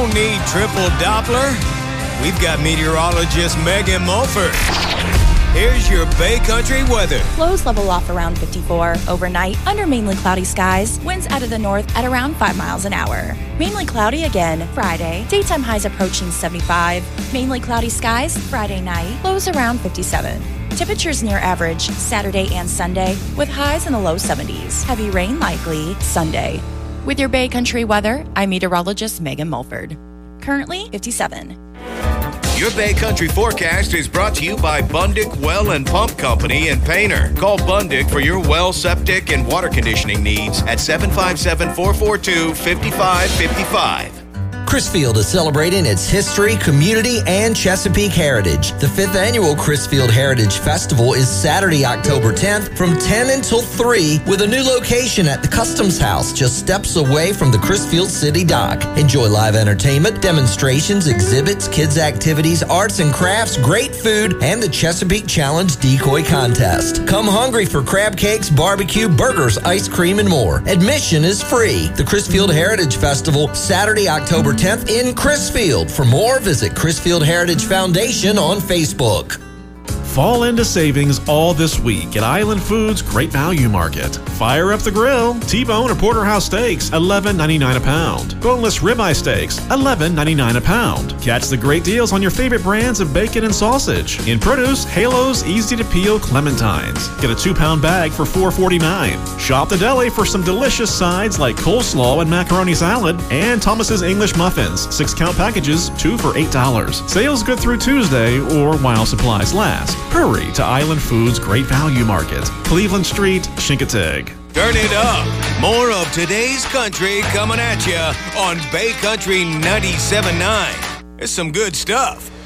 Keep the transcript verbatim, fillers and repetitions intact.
don't need triple Doppler. We've got meteorologist Megan Mulford. Here's your Bay Country weather. Lows level off around fifty-four. Overnight, under mainly cloudy skies. Winds out of the north at around five miles an hour. Mainly cloudy again Friday. Daytime highs approaching seventy-five. Mainly cloudy skies Friday night. Lows around fifty-seven. Temperatures near average Saturday and Sunday with highs in the low seventies. Heavy rain likely Sunday. With your Bay Country weather, I'm meteorologist Megan Mulford. Currently fifty-seven. Your Bay Country forecast is brought to you by Bundick Well and Pump Company in Painter. Call Bundick for your well, septic, and water conditioning needs at seven five seven, four four two, five five five five. Crisfield is celebrating its history, community, and Chesapeake heritage. The fifth annual Crisfield Heritage Festival is Saturday, October tenth from ten until three with a new location at the Customs House just steps away from the Crisfield City Dock. Enjoy live entertainment, demonstrations, exhibits, kids' activities, arts and crafts, great food, and the Chesapeake Challenge Decoy Contest. Come hungry for crab cakes, barbecue, burgers, ice cream, and more. Admission is free. The Crisfield Heritage Festival, Saturday, October tenth in Crisfield. For more, visit Crisfield Heritage Foundation on Facebook. Fall into savings all this week at Island Foods Great Value Market. Fire up the grill. T-bone or porterhouse steaks, eleven ninety-nine a pound. Boneless ribeye steaks, eleven ninety-nine a pound. Catch the great deals on your favorite brands of bacon and sausage. In produce, Halo's easy-to-peel clementines. Get a two-pound bag for four forty-nine. Shop the deli for some delicious sides like coleslaw and macaroni salad. And Thomas's English muffins, six-count packages, two for eight dollars. Sales good through Tuesday or while supplies last. Hurry to Island Foods Great Value Market, Cleveland Street, Chincoteague. Turn it up. More of today's country coming at you on Bay Country ninety-seven point nine. It's some good stuff.